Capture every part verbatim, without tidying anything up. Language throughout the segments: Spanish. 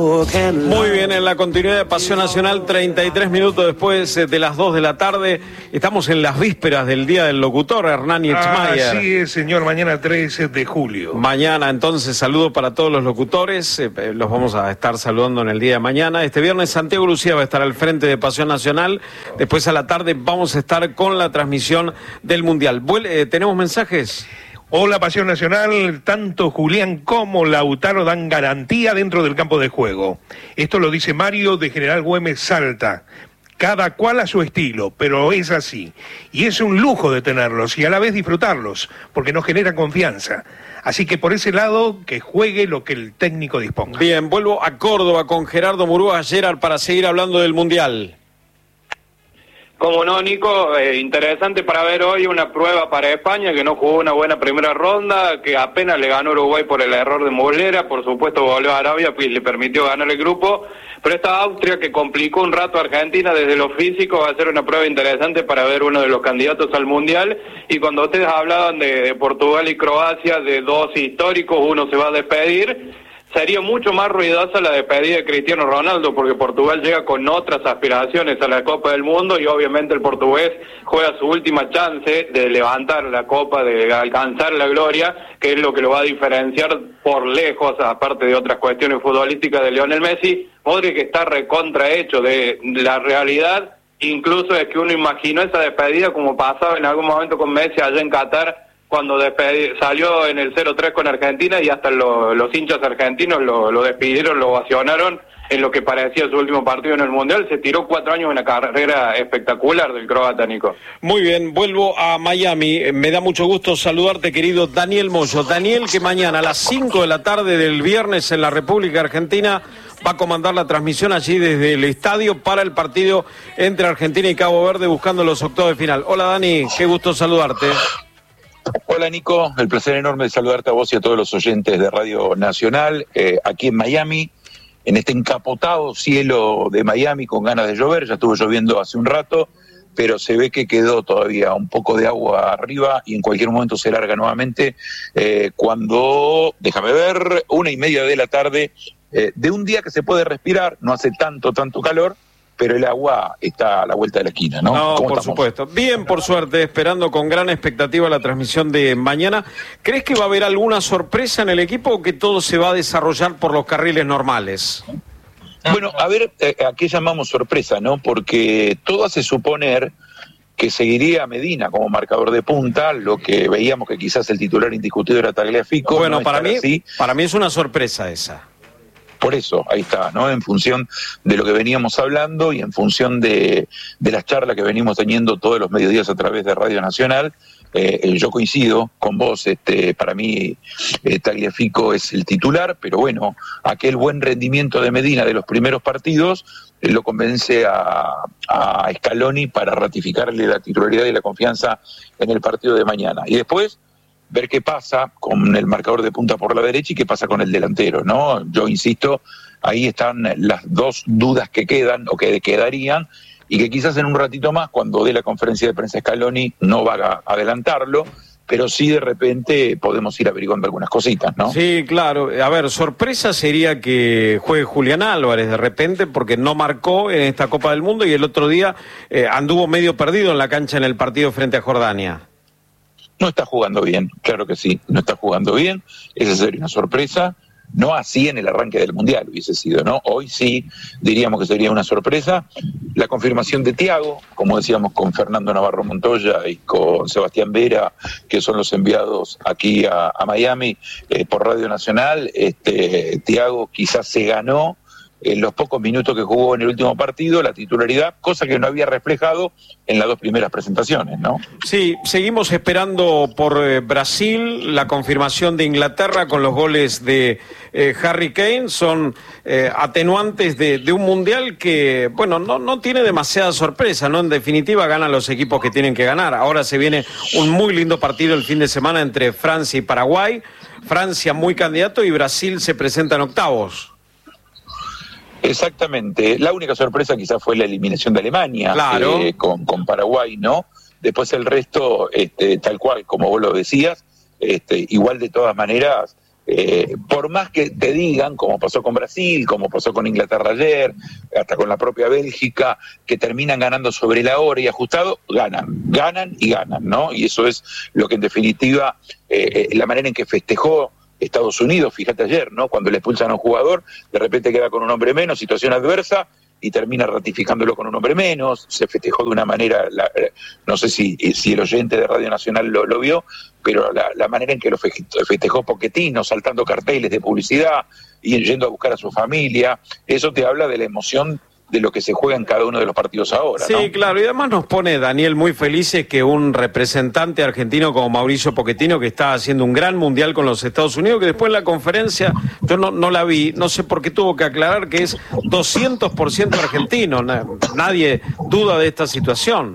Muy bien, en la continuidad de Pasión Nacional, treinta y tres minutos después de las dos de la tarde, estamos en las vísperas del Día del Locutor, Hernán Itzmayer. Así es, señor, mañana trece de julio. Mañana, entonces, saludo para todos los locutores, eh, los vamos a estar saludando en el día de mañana. Este viernes Santiago Lucía va a estar al frente de Pasión Nacional, después a la tarde vamos a estar con la transmisión del Mundial. Eh, ¿Tenemos mensajes? Hola, Pasión Nacional, tanto Julián como Lautaro dan garantía dentro del campo de juego. Esto lo dice Mario de General Güemes Salta. Cada cual a su estilo, pero es así. Y es un lujo de tenerlos y a la vez disfrutarlos, porque nos genera confianza. Así que por ese lado, que juegue lo que el técnico disponga. Bien, vuelvo a Córdoba con Gerardo Murúa Gerard para seguir hablando del Mundial. Como no, Nico, eh, interesante para ver hoy una prueba para España, que no jugó una buena primera ronda, que apenas le ganó Uruguay por el error de Muslera, por supuesto volvió a Arabia, pues le permitió ganar el grupo, pero esta Austria que complicó un rato a Argentina desde lo físico va a ser una prueba interesante para ver uno de los candidatos al Mundial, y cuando ustedes hablaban de, de Portugal y Croacia, de dos históricos, uno se va a despedir. Sería mucho más ruidosa la despedida de Cristiano Ronaldo, porque Portugal llega con otras aspiraciones a la Copa del Mundo y obviamente el portugués juega su última chance de levantar la Copa, de alcanzar la gloria, que es lo que lo va a diferenciar por lejos, aparte de otras cuestiones futbolísticas, de Lionel Messi. Modric está recontrahecho de la realidad, incluso es que uno imaginó esa despedida como pasaba en algún momento con Messi allá en Qatar, cuando despedi- salió en el cero tres con Argentina y hasta lo, los hinchas argentinos lo, lo despidieron, lo ovacionaron en lo que parecía su último partido en el Mundial. Se tiró cuatro años en una carrera espectacular del croata, Nico. Muy bien, vuelvo a Miami. Me da mucho gusto saludarte, querido Daniel Moyo. Daniel, que mañana a las cinco de la tarde del viernes en la República Argentina va a comandar la transmisión allí desde el estadio para el partido entre Argentina y Cabo Verde buscando los octavos de final. Hola, Dani, qué gusto saludarte. Hola Nico, el placer enorme de saludarte a vos y a todos los oyentes de Radio Nacional, eh, aquí en Miami, en este encapotado cielo de Miami con ganas de llover. Ya estuvo lloviendo hace un rato, pero se ve que quedó todavía un poco de agua arriba y en cualquier momento se larga nuevamente eh, cuando, déjame ver, una y media de la tarde, eh, de un día que se puede respirar, no hace tanto, tanto calor, pero el agua está a la vuelta de la esquina, ¿no? No, por estamos? supuesto. Bien, por suerte, esperando con gran expectativa la transmisión de mañana. ¿Crees que va a haber alguna sorpresa en el equipo o que todo se va a desarrollar por los carriles normales? Bueno, a ver, eh, ¿a qué llamamos sorpresa, no? Porque todo hace suponer que seguiría Medina como marcador de punta, lo que veíamos que quizás el titular indiscutido era Tagliafico. Bueno, no para mí, así. para mí es una sorpresa esa. Por eso, ahí está, ¿no? En función de lo que veníamos hablando y en función de, de las charlas que venimos teniendo todos los mediodías a través de Radio Nacional, eh, yo coincido con vos, este, para mí eh, Tagliafico es el titular, pero bueno, aquel buen rendimiento de Medina de los primeros partidos eh, lo convence a, a Scaloni para ratificarle la titularidad y la confianza en el partido de mañana. Y después ver qué pasa con el marcador de punta por la derecha y qué pasa con el delantero, ¿no? Yo insisto, ahí están las dos dudas que quedan o que quedarían y que quizás en un ratito más, cuando dé la conferencia de prensa Scaloni, no va a adelantarlo, pero sí de repente podemos ir averiguando algunas cositas, ¿no? Sí, claro. A ver, sorpresa sería que juegue Julián Álvarez de repente porque no marcó en esta Copa del Mundo y el otro día eh, anduvo medio perdido en la cancha en el partido frente a Jordania. No está jugando bien, claro que sí, no está jugando bien, esa sería una sorpresa, no así en el arranque del Mundial hubiese sido, ¿no? Hoy sí diríamos que sería una sorpresa. La confirmación de Thiago, como decíamos con Fernando Navarro Montoya y con Sebastián Vera, que son los enviados aquí a, a Miami eh, por Radio Nacional, este, Thiago quizás se ganó en los pocos minutos que jugó en el último partido, la titularidad, cosa que no había reflejado en las dos primeras presentaciones, ¿no? Sí, seguimos esperando por eh, Brasil, la confirmación de Inglaterra con los goles de eh, Harry Kane, son eh, atenuantes de, de un mundial que, bueno, no, no tiene demasiada sorpresa, ¿no? En definitiva ganan los equipos que tienen que ganar. Ahora se viene un muy lindo partido el fin de semana entre Francia y Paraguay, Francia muy candidato y Brasil se presenta en octavos. Exactamente, la única sorpresa quizás fue la eliminación de Alemania, claro. eh, con, con Paraguay, ¿no? Después el resto, este, tal cual, como vos lo decías, este, igual de todas maneras, Eh, por más que te digan, como pasó con Brasil, como pasó con Inglaterra ayer, hasta con la propia Bélgica, que terminan ganando sobre la hora y ajustado, ganan, ganan y ganan, ¿no? Y eso es lo que en definitiva, eh, la manera en que festejó Estados Unidos, fíjate ayer, ¿no? Cuando le expulsan a un jugador, de repente queda con un hombre menos, situación adversa, y termina ratificándolo con un hombre menos, se festejó de una manera, la, no sé si, si el oyente de Radio Nacional lo, lo vio, pero la, la manera en que lo festejó Pochettino, saltando carteles de publicidad y yendo a buscar a su familia, eso te habla de la emoción de lo que se juega en cada uno de los partidos ahora, Sí, ¿no? claro, y además nos pone, Daniel, muy felices que un representante argentino como Mauricio Pochettino, que está haciendo un gran mundial con los Estados Unidos, que después en la conferencia, yo no, no la vi, no sé por qué tuvo que aclarar que es doscientos por ciento argentino, nadie duda de esta situación.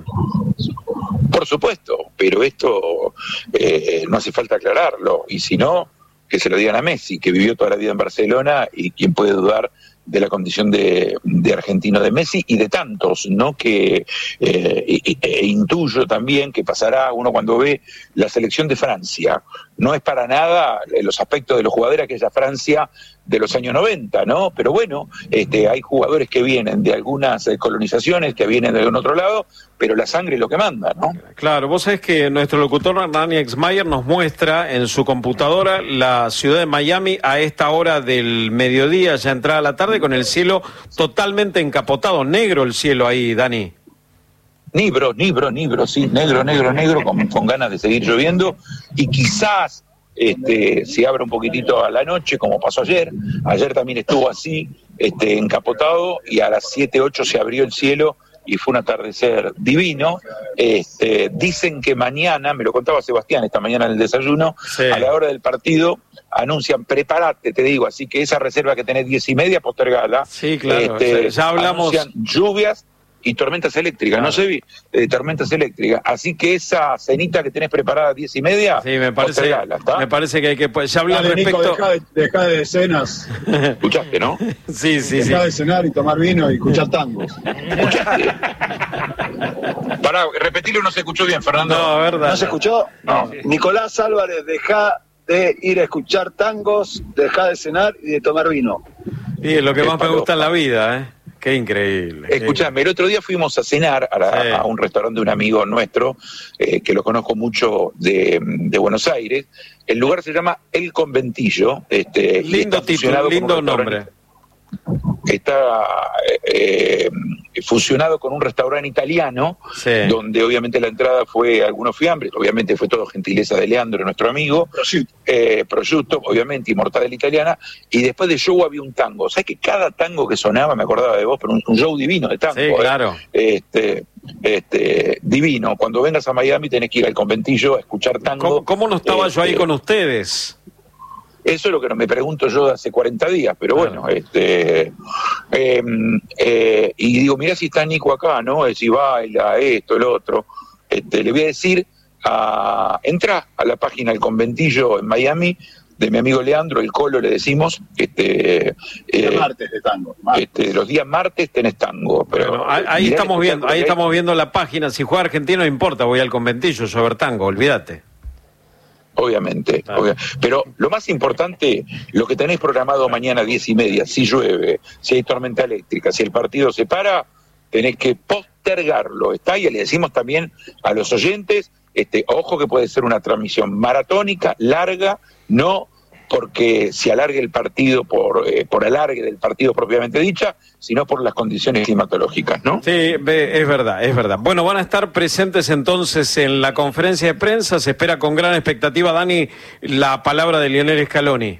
Por supuesto, pero esto eh, no hace falta aclararlo, y si no, que se lo digan a Messi, que vivió toda la vida en Barcelona, y quién puede dudar de la condición de, de argentino de Messi y de tantos, ¿no? Que eh, e, e intuyo también que pasará uno cuando ve la selección de Francia. No es para nada los aspectos de los jugadores aquella Francia de los años noventa, ¿no? Pero bueno, este, hay jugadores que vienen de algunas colonizaciones, que vienen de algún otro lado, pero la sangre es lo que manda, ¿no? Claro, vos sabés que nuestro locutor Hernán Exmayer nos muestra en su computadora la ciudad de Miami a esta hora del mediodía, ya entrada la tarde, con el cielo totalmente encapotado, negro el cielo ahí, Dani. Nibro, nibro, nibro, sí, negro, negro, negro, con, con ganas de seguir lloviendo, y quizás este, se abra un poquitito a la noche, como pasó ayer. Ayer también estuvo así, este, encapotado, y a las siete, ocho se abrió el cielo, y fue un atardecer divino. Este, dicen que mañana, me lo contaba Sebastián esta mañana en el desayuno, sí, a la hora del partido anuncian, prepárate, te digo, así que esa reserva que tenés diez y media, postergala. Sí, claro, este, ya hablamos. Anuncian lluvias y tormentas eléctricas, claro. No sé, eh, tormentas eléctricas. Así que esa cenita que tenés preparada a diez y media, sí, me parece, me parece que hay que, pues, ya hablar Dale, respecto. Nico, dejá de, dejá de cenas. Escuchaste, ¿no? Sí, sí, dejá sí. de cenar y tomar vino y escuchar tangos. ¿Escuchaste? Pará, repetirlo, no se escuchó bien, Fernando. No, verdad. ¿No se escuchó? No. Nicolás Álvarez, dejá de ir a escuchar tangos, dejá de cenar y de tomar vino. Y es lo que más me gusta en la vida, ¿eh? Qué increíble. Escuchame, el otro día fuimos a cenar a, la, sí. a un restaurante de un amigo nuestro, eh, que lo conozco mucho de, de Buenos Aires. El lugar se llama El Conventillo. Este, lindo título, lindo nombre. Está eh, fusionado con un restaurante italiano, sí, donde obviamente la entrada fue algunos fiambres, obviamente fue todo gentileza de Leandro, nuestro amigo, prosciutto, eh, prosciutto obviamente, y mortadela italiana, y después de show había un tango. ¿Sabes que cada tango que sonaba, me acordaba de vos, pero un, un show divino de tango? Sí, claro. Eh? Este, este, divino. Cuando vengas a Miami tenés que ir al Conventillo a escuchar tango. ¿Cómo, cómo no estaba este, yo ahí con ustedes? Eso es lo que me pregunto yo de hace cuarenta días, pero bueno, claro. este eh, eh, y digo, mirá si está Nico acá, ¿no? Si baila, esto, el otro. Este, le voy a decir, a, entra a la página del Conventillo en Miami, de mi amigo Leandro, el Colo le decimos, este, eh, martes de tango. Martes. Este, los días martes tenés tango. Pero bueno, ahí, ahí estamos viendo, ahí estamos viendo la página. Si juega Argentino no importa, voy al Conventillo, yo a ver tango, olvídate. Obviamente, ah. obvia. Pero lo más importante, lo que tenés programado mañana a diez y media, si llueve, si hay tormenta eléctrica, si el partido se para, tenés que postergarlo, ¿está? Y le decimos también a los oyentes, este, ojo que puede ser una transmisión maratónica, larga, no porque se alargue el partido por, eh, por alargue del partido propiamente dicha, sino por las condiciones climatológicas, ¿no? Sí, es verdad, es verdad. Bueno, van a estar presentes entonces en la conferencia de prensa, se espera con gran expectativa, Dani, la palabra de Lionel Scaloni.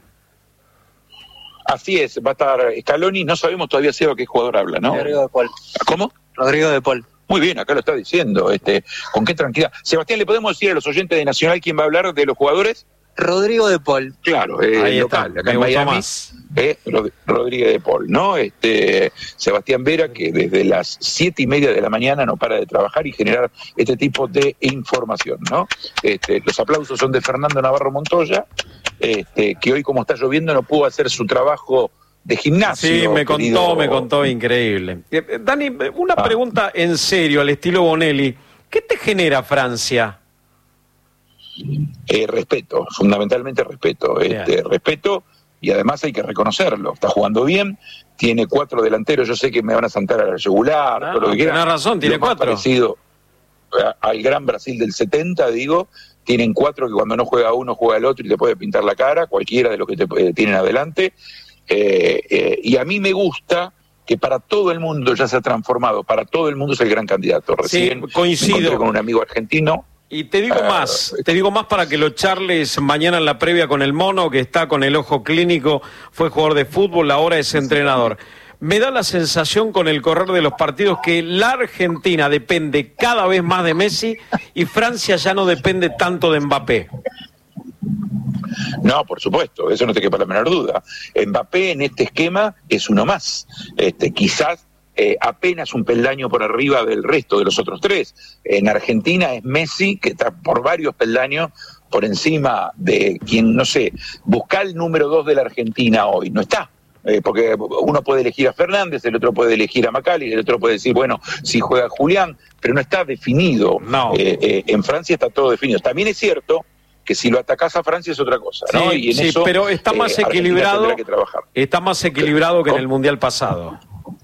Así es, va a estar Scaloni, no sabemos todavía Seba qué jugador habla, ¿no? Rodrigo de Paul. ¿Cómo? Rodrigo de Paul. Muy bien, acá lo está diciendo, este, con qué tranquilidad. Sebastián, ¿le podemos decir a los oyentes de Nacional quién va a hablar de los jugadores? Rodrigo de Paul. Claro, eh, ahí local, está, acá en Miami, eh, Rod- Rodríguez de Paul, ¿no? Este, Sebastián Vera, que desde las siete y media de la mañana no para de trabajar y generar este tipo de información, ¿no? Este, los aplausos son de Fernando Navarro Montoya, este, que hoy como está lloviendo no pudo hacer su trabajo de gimnasio. Sí, me contó, querido... me contó, increíble. Eh, Dani, una ah. pregunta en serio, al estilo Bonelli. ¿Qué te genera Francia? Eh, respeto, fundamentalmente respeto. Este, respeto, y además hay que reconocerlo. Está jugando bien, tiene cuatro delanteros. Yo sé que me van a saltar a la yugular, No, todo lo que quieran. Tienes razón, tiene Lo más cuatro. parecido al gran Brasil del setenta, digo, tienen cuatro que cuando no juega uno juega el otro y te puede pintar la cara, cualquiera de los que te eh, tienen adelante. Eh, eh, y a mí me gusta que para todo el mundo ya se ha transformado, para todo el mundo es el gran candidato. Recién sí, coincido. me encontré con un amigo argentino. Y te digo uh, más, te digo más para que lo charles mañana en la previa con el Mono, que está con el ojo clínico, fue jugador de fútbol, ahora es entrenador. Me da la sensación con el correr de los partidos que la Argentina depende cada vez más de Messi y Francia ya no depende tanto de Mbappé. No, por supuesto, eso no te quepa la menor duda. Mbappé en este esquema es uno más. Este, quizás eh, apenas un peldaño por arriba del resto de los otros tres. En Argentina es Messi, que está por varios peldaños por encima de quien, no sé, busca el número dos de la Argentina hoy. No está. Eh, porque uno puede elegir a Fernández, el otro puede elegir a Macali, el otro puede decir, bueno, si juega Julián, pero no está definido. No. Eh, eh, en Francia está todo definido. También es cierto que si lo atacás a Francia es otra cosa, ¿no? Sí, Y en sí, eso, pero está más eh, equilibrado, que trabajar. está más equilibrado que en el Mundial pasado.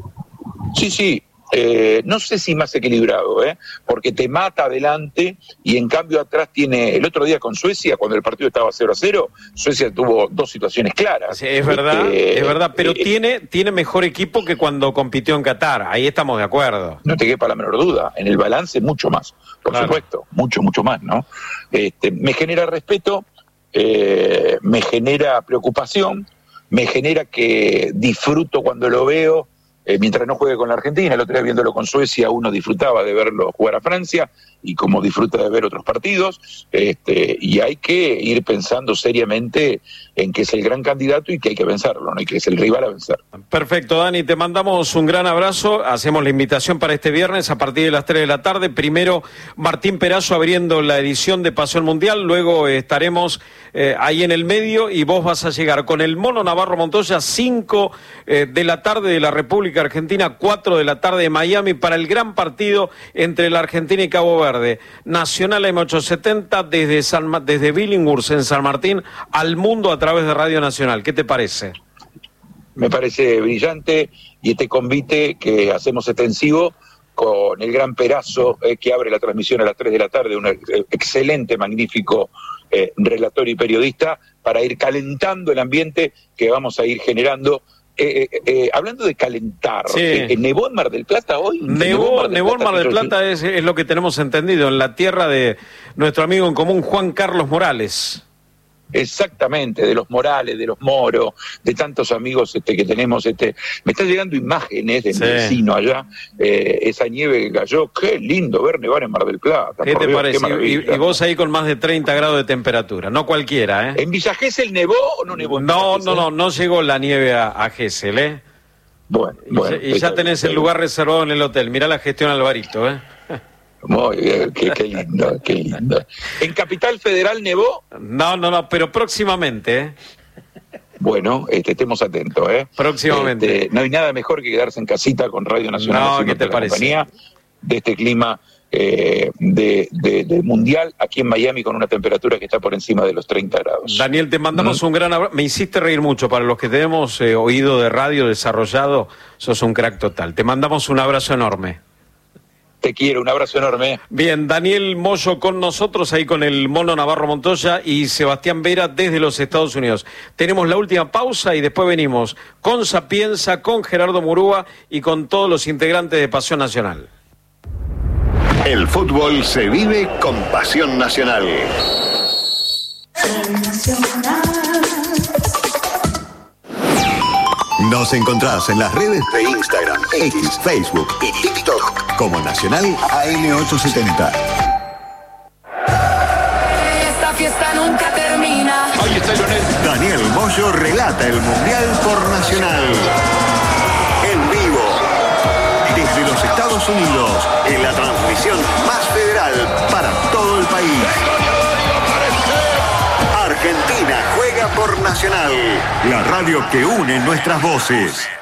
Sí, sí. Eh, no sé si más equilibrado, ¿eh? Porque te mata adelante y en cambio atrás tiene, el otro día con Suecia, cuando el partido estaba cero a cero, Suecia tuvo dos situaciones claras. Sí, es verdad, este, es verdad, pero eh, tiene, tiene mejor equipo que cuando compitió en Qatar, ahí estamos de acuerdo. No te quepa la menor duda, en el balance mucho más, por Claro. supuesto, mucho, mucho más, ¿no? Este, me genera respeto, eh, me genera preocupación, me genera que disfruto cuando lo veo, eh, mientras no juegue con la Argentina. El otro día viéndolo con Suecia uno disfrutaba de verlo jugar a Francia y como disfruta de ver otros partidos, este, y hay que ir pensando seriamente en que es el gran candidato y que hay que vencerlo, ¿no? Y que es el rival a vencer. Perfecto, Dani, te mandamos un gran abrazo, hacemos la invitación para este viernes a partir de las tres de la tarde, primero Martín Perazo abriendo la edición de Pasión Mundial, luego estaremos eh, ahí en el medio y vos vas a llegar con el Mono Navarro Montoya, cinco eh, de la tarde de la República Argentina, cuatro de la tarde de Miami para el gran partido entre la Argentina y Cabo Verde. Nacional M ochocientos setenta desde, San, desde Billinghurst en San Martín al mundo a través de Radio Nacional. ¿Qué te parece? Me parece brillante y este convite que hacemos extensivo con el gran Perazo eh, que abre la transmisión a las tres de la tarde, un excelente, magnífico eh, relator y periodista para ir calentando el ambiente que vamos a ir generando. Eh, eh, eh, hablando de calentar, Sí. eh, ¿nevó en Mar del Plata hoy? Nevó, nevó en Mar del Plata, es, es lo que tenemos entendido, en la tierra de nuestro amigo en común Juan Carlos Morales. Exactamente, de los Morales, de los Moro, de tantos amigos este, que tenemos. Este, me están llegando imágenes de Sí. mi vecino allá, eh, esa nieve que cayó. Qué lindo ver nevar en Mar del Plata. ¿Qué por te Dios, parece? qué maravilla. Y, y vos ahí con más de treinta grados de temperatura, no cualquiera, ¿eh? ¿En Villa Gesell nevó o no nevó? en No, Villa no, Gesell? no, no llegó la nieve a, a Gesell, ¿eh? Bueno, Y, bueno, ya, y ya tenés el lugar reservado en el hotel. Mirá la gestión Alvarito, ¿eh? Muy bien, qué, qué lindo, qué lindo. ¿En Capital Federal nevó? No, no, no, pero próximamente, ¿eh? Bueno, este, estemos atentos, ¿eh? Próximamente. Este, no hay nada mejor que quedarse en casita con Radio Nacional. No, haciendo ¿qué te la parece? compañía de este clima eh, de, de, de mundial aquí en Miami con una temperatura que está por encima de los treinta grados. Daniel, te mandamos ¿Mm? un gran abrazo. Me hiciste reír mucho. Para los que tenemos eh, oído de radio desarrollado, sos un crack total. Te mandamos un abrazo enorme. Te quiero, un abrazo enorme. Bien, Daniel Moyo con nosotros, ahí con el Mono Navarro Montoya y Sebastián Vera desde los Estados Unidos. Tenemos la última pausa y después venimos con Sapienza, con Gerardo Murúa y con todos los integrantes de Pasión Nacional. El fútbol se vive con Pasión Nacional. Nos encontrás en las redes de Instagram, X, Facebook y TikTok como Nacional A M ochocientos setenta. Esta fiesta nunca termina. Ahí está Lionel. Daniel Moyo relata el Mundial por Nacional. En vivo. Desde los Estados Unidos, en la transmisión más federal para todo el país. Argentina juega por Nacional, la radio que une nuestras voces.